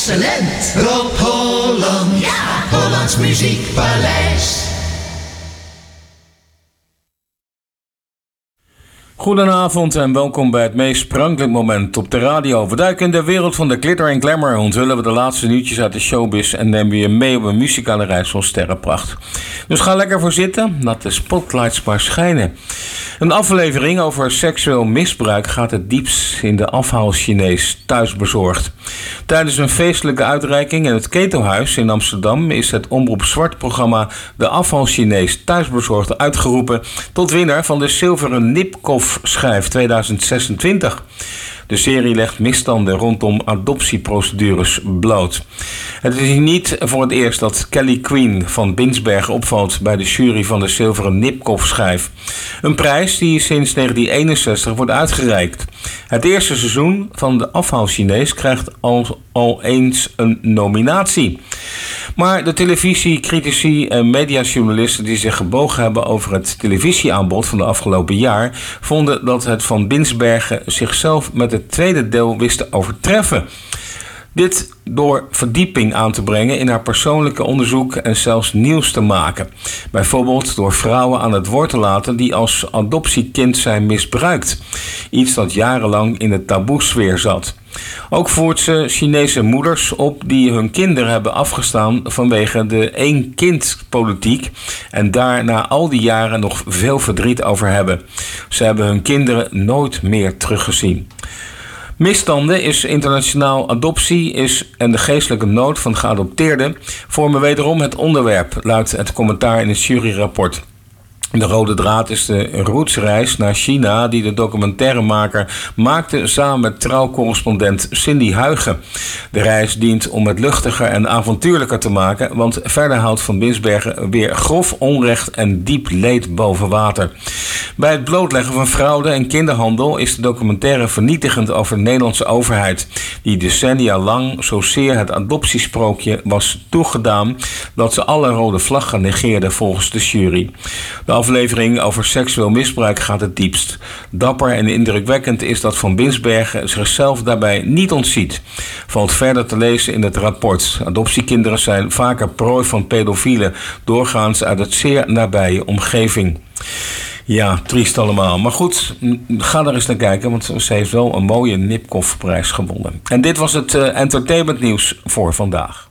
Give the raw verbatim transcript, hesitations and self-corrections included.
Excellent. Rob Holland. Ja. Hollands Muziekpaleis. Goedenavond en welkom bij het meest sprankelijk moment op de radio. We duiken in de wereld van de glitter en glamour, onthullen we de laatste nieuwtjes uit de showbiz en nemen we je mee op een muzikale reis van sterrenpracht. Dus ga lekker voor zitten, laat de spotlights maar schijnen. Een aflevering over seksueel misbruik gaat het diepst in de afhaal-Chinees thuisbezorgd. Tijdens een feestelijke uitreiking in het Ketelhuis in Amsterdam is het Omroep Zwart-programma De Afhaal-Chinees thuisbezorgd uitgeroepen tot winnaar van de zilveren Nipkoff-schijf tweeduizend zesentwintig. De serie legt misstanden rondom adoptieprocedures bloot. Het is niet voor het eerst dat Kelly Queen van Binsbergen opvalt bij de jury van de zilveren Nipkoff-schijf. Een prijs die sinds negentien eenenzestig wordt uitgereikt. Het eerste seizoen van de Afhaal-Chinees krijgt al, al eens een nominatie. Maar de televisiecritici en mediajournalisten die zich gebogen hebben over het televisieaanbod van de afgelopen jaar, vonden dat het van Binsbergen zichzelf met het tweede deel wist te overtreffen. Dit door verdieping aan te brengen in haar persoonlijke onderzoek en zelfs nieuws te maken. Bijvoorbeeld door vrouwen aan het woord te laten die als adoptiekind zijn misbruikt. Iets dat jarenlang in de taboesfeer zat. Ook voert ze Chinese moeders op die hun kinderen hebben afgestaan vanwege de één-kind-politiek en daar na al die jaren nog veel verdriet over hebben. Ze hebben hun kinderen nooit meer teruggezien. Misstanden is internationaal adoptie is en de geestelijke nood van geadopteerden vormen wederom het onderwerp, luidt het commentaar in het juryrapport. De rode draad is de rootsreis naar China die de documentairemaker maakte samen met trouwcorrespondent Cindy Huygen. De reis dient om het luchtiger en avontuurlijker te maken, want verder houdt Van Binsbergen weer grof onrecht en diep leed boven water. Bij het blootleggen van fraude en kinderhandel is de documentaire vernietigend over de Nederlandse overheid, die decennia lang zozeer het adoptiesprookje was toegedaan dat ze alle rode vlaggen negeerde volgens de jury. De aflevering over seksueel misbruik gaat het diepst. Dapper en indrukwekkend is dat Van Binsbergen zichzelf daarbij niet ontziet. Valt verder te lezen in het rapport. Adoptiekinderen zijn vaker prooi van pedofielen, doorgaans uit het zeer nabije omgeving. Ja, triest allemaal. Maar goed, ga er eens naar kijken, want ze heeft wel een mooie Nipkoff-prijs gewonnen. En dit was het uh, entertainment nieuws voor vandaag.